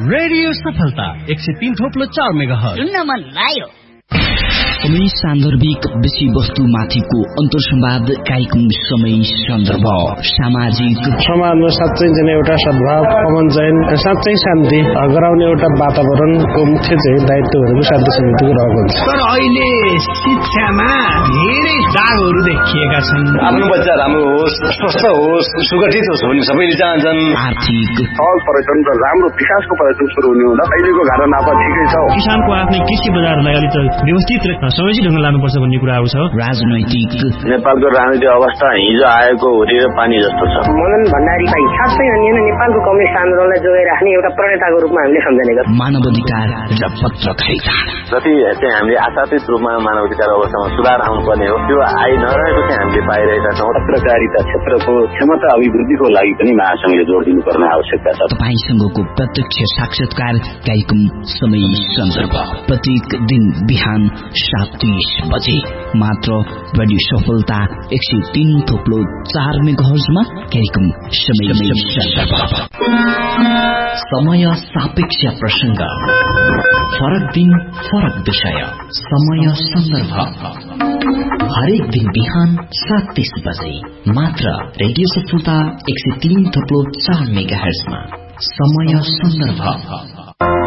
Radio सफलता 103.4 megahertz सुन्न मन लाग्यो। समय सान्दर्भिक विषय वस्तु माथिको अन्तर्संवाद कार्यक्रम समय सन्दर्भ सामाजिक समाजमा साँच्चै चाहिँ एउटा सद्भाव अमन चयन साँच्चै शान्ति गराउने एउटा वातावरणको मुख्य चाहिँ दायित्वहरूको शान्ति समितिको रहेको हुन्छ। तर अहिले शिक्षामा धेरै दागहरू देखिएका छन्। आफ्नो बच्चा राम्रो होस्, स्वस्थ होस्, सुगठित होस् भन्ने सबैले चाहन्छन्। आर्थिक सहज पर्यटन र राम्रो विकासको पर्यटन सुरु हुने हुँदा अहिलेको घाटा नापा ठिकै छ। किसानको आफ्नै कृषि बजारलाई अलिक व्यवस्थित र समेची ढङ्गले लानुपर्छ भन्ने कुराहरू छ। राजनैतिक नेपालको राजनीतिक अवस्था हिजो आएको हुरी र पानी जस्तो छ। मदन भण्डारी भाइ साँच्चै अनि नेपालको कम्युनिस्ट आन्दोलनलाई जोगाइराख्ने एउटा प्रणेताको रूपमा हामीले सम्झने गर्छौँ। मानवाधिकार र पत्रकारिता जति चाहिँ हामीले आशातीत रूपमा मानवाधिकार अवस्थामा सुधार आउनुपर्ने हो त्यो आइ नरहेको चाहिँ हामीले पाइरहेका छौँ। पत्रकारिता क्षेत्रको क्षमता अभिवृद्धिको लागि पनि महासंघले जोड दिनुपर्ने आवश्यकता छ। तपाईसँगको प्रत्यक्ष साक्षात्कार कार्यक्रम समय सन्दर्भ प्रत्येक दिन बिहान 7:30 बजे मात्र रेडियो सफलता 103.4 मेगाहर्जमा कार्यक्रम समय सन्दर्भ। समय सापेक्ष प्रसंग, फरक दिन फरक विषय, समय सन्दर्भ हरेक दिन बिहान 7:30 बजे मात्र रेडियो सफलता 103.4 मेगाहर्जमा समय सन्दर्भ।